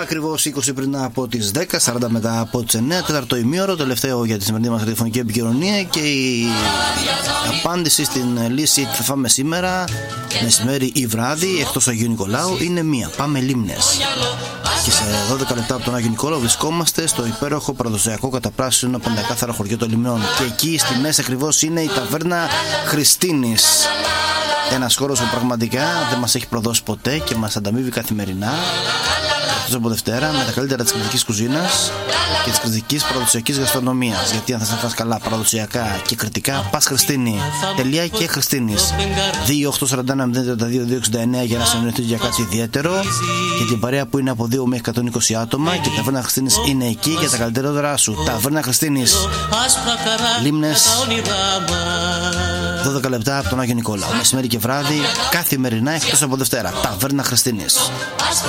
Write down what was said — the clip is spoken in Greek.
Ακριβώς 20 πριν από τις 10, 40 μετά από τις 9, τέταρτο ημίωρο, τελευταίο για τη σημερινή μας ραδιοφωνική επικοινωνία, και η απάντηση στην λύση τι θα φάμε σήμερα, μεσημέρι ή βράδυ, εκτός Αγίου Νικολάου, είναι μία. Πάμε Λίμνες. Και σε 12 λεπτά από τον Άγιο Νικόλαο βρισκόμαστε στο υπέροχο παραδοσιακό καταπράσινο πεντακάθαρο χωριό των Λιμνών. Και εκεί στη μέση ακριβώς είναι η ταβέρνα Χριστίνης. Ένας χώρος που πραγματικά δεν μας έχει προδώσει ποτέ και μας ανταμείβει καθημερινά, εκτός από Δευτέρα, με τα καλύτερα της κρητικής κουζίνας και της κρητικής παραδοσιακής γαστρονομίας. Γιατί αν θες να φας καλά παραδοσιακά και κρητικά, πας Χριστίνη. Τελεία και Χριστίνης. 2-841-032-269 για να συνεννοηθείς για κάτι ιδιαίτερο. Και την παρέα που είναι από 2 με 120 άτομα. Και η ταβέρνα Χριστίνης είναι εκεί για τα καλύτερα σου. Ταβέρνα Χριστίνης, Λίμνες, 12 λεπτά από τον Άγιο Νικόλαο. Μεσημέρι και βράδυ, καθημερινά εκτός από Δευτέρα. Ταβέρνα Χριστίνης.